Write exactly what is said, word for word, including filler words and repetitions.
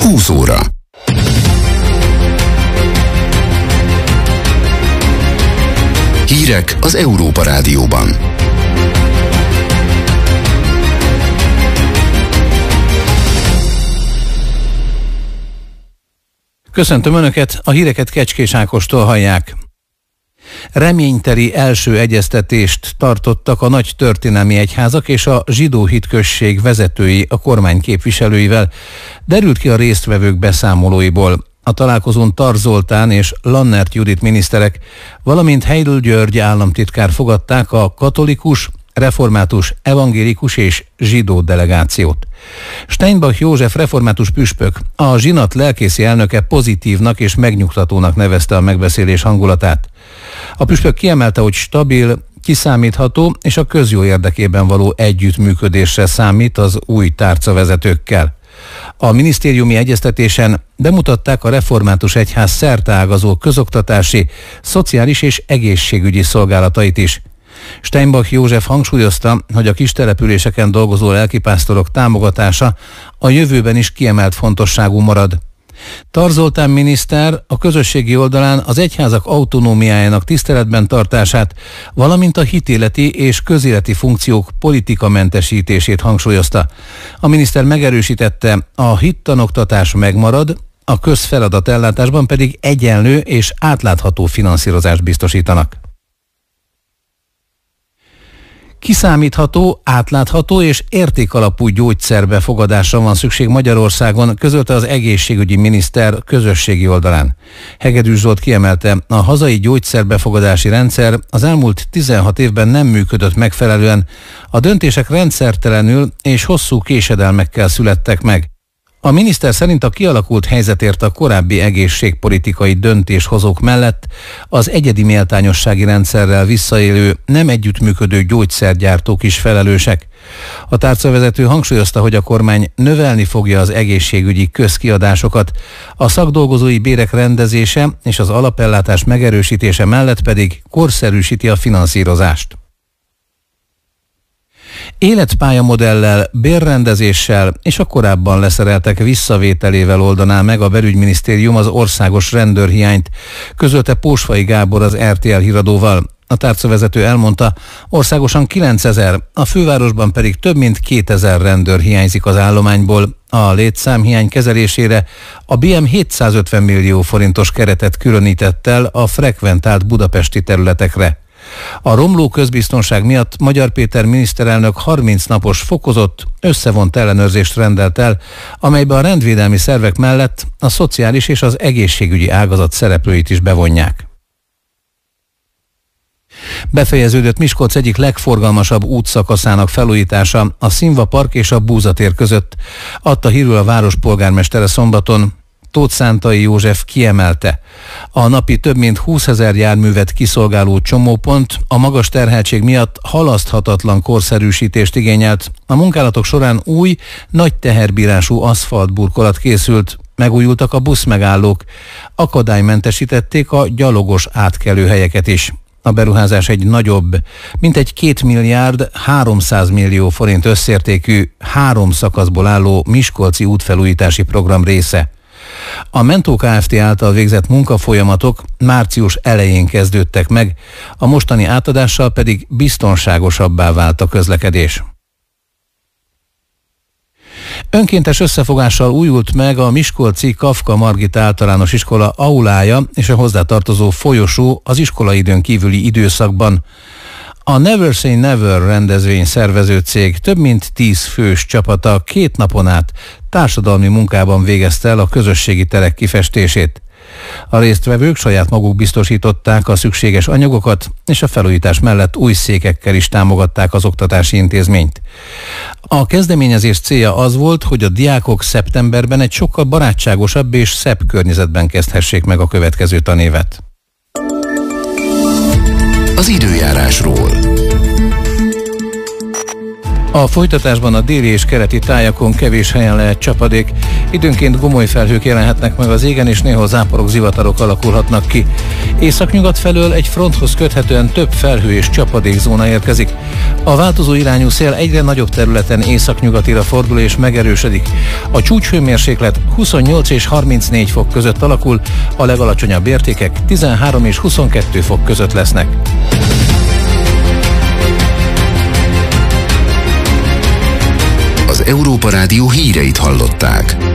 húsz óra. Hírek az Európa Rádióban. Köszöntöm Önöket, a híreket Kecskés Ákostól hallják. Reményteli első egyeztetést tartottak a nagy történelmi egyházak és a zsidó hitközség vezetői a kormány képviselőivel, derült ki a résztvevők beszámolóiból. A találkozón Tar Zoltán és Lannert Judit miniszterek, valamint Heydel György államtitkár fogadták a katolikus, református, evangélikus és zsidó delegációt. Steinbach József református püspök, a zsinat lelkészi elnöke pozitívnak és megnyugtatónak nevezte a megbeszélés hangulatát. A püspök kiemelte, hogy stabil, kiszámítható és a közjó érdekében való együttműködésre számít az új tárcavezetőkkel. A minisztériumi egyeztetésen bemutatták a református egyház szerteágazó közoktatási, szociális és egészségügyi szolgálatait is. Steinbach József hangsúlyozta, hogy a kistelepüléseken dolgozó lelkipásztorok támogatása a jövőben is kiemelt fontosságú marad. Tar Zoltán miniszter a közösségi oldalán az egyházak autonómiájának tiszteletben tartását, valamint a hitéleti és közéleti funkciók politikamentesítését hangsúlyozta. A miniszter megerősítette, a hittanoktatás megmarad, a közfeladatellátásban pedig egyenlő és átlátható finanszírozást biztosítanak. Kiszámítható, átlátható és értékalapú gyógyszerbefogadásra van szükség Magyarországon, közölte az egészségügyi miniszter közösségi oldalán. Hegedűs Zsolt kiemelte, a hazai gyógyszerbefogadási rendszer az elmúlt tizenhat évben nem működött megfelelően, a döntések rendszertelenül és hosszú késedelmekkel születtek meg. A miniszter szerint a kialakult helyzetért a korábbi egészségpolitikai döntéshozók mellett az egyedi méltányossági rendszerrel visszaélő, nem együttműködő gyógyszergyártók is felelősek. A tárcavezető hangsúlyozta, hogy a kormány növelni fogja az egészségügyi közkiadásokat, a szakdolgozói bérek rendezése és az alapellátás megerősítése mellett pedig korszerűsíti a finanszírozást. Életpályamodellel, bérrendezéssel és a korábban leszereltek visszavételével oldaná meg a belügyminisztérium az országos rendőrhiányt, közölte Pósfai Gábor az er té el híradóval. A tárcavezető elmondta, országosan kilencezer, a fővárosban pedig több mint kétezer rendőr hiányzik az állományból. A létszámhiány kezelésére a bé em hétszázötven millió forintos keretet különített el a frekventált budapesti területekre. A romló közbiztonság miatt Magyar Péter miniszterelnök harminc napos fokozott, összevont ellenőrzést rendelt el, amelybe a rendvédelmi szervek mellett a szociális és az egészségügyi ágazat szereplőit is bevonják. Befejeződött Miskolc egyik legforgalmasabb útszakaszának felújítása, a Színva Park és a Búza tér között, adta hírül a város polgármestere szombaton. Tóth Szántai József kiemelte, a napi több mint húszezer járművet kiszolgáló csomópont a magas terheltség miatt halaszthatatlan korszerűsítést igényelt. A munkálatok során új, nagy teherbírású aszfaltburkolat készült, megújultak a buszmegállók, akadálymentesítették a gyalogos átkelőhelyeket is. A beruházás egy nagyobb, mintegy két milliárd háromszáz millió forint összértékű, három szakaszból álló miskolci útfelújítási program része. A Mentó Kft. Által végzett munkafolyamatok március elején kezdődtek meg, a mostani átadással pedig biztonságosabbá vált a közlekedés. Önkéntes összefogással újult meg a miskolci Kafka Margit általános iskola aulája és a hozzátartozó folyosó az iskolaidőn kívüli időszakban. A Never Say Never rendezvény szervező cég több mint tíz fős csapata két napon át társadalmi munkában végezte el a közösségi terek kifestését. A résztvevők saját maguk biztosították a szükséges anyagokat, és a felújítás mellett új székekkel is támogatták az oktatási intézményt. A kezdeményezés célja az volt, hogy a diákok szeptemberben egy sokkal barátságosabb és szebb környezetben kezdhessék meg a következő tanévet. Az időjárásról. A folytatásban a déli és keleti tájakon kevés helyen lehet csapadék, időnként gomolyfelhők jelenhetnek meg az égen, és néhol záporok, zivatarok alakulhatnak ki. Északnyugat felől egy fronthoz köthetően több felhő és csapadékzóna érkezik. A változó irányú szél egyre nagyobb területen északnyugatira fordul és megerősödik. A csúcshőmérséklet huszonnyolc és harmincnégy fok között alakul, a legalacsonyabb értékek tizenhárom és huszonkettő fok között lesznek. Az Európa Rádió híreit hallották.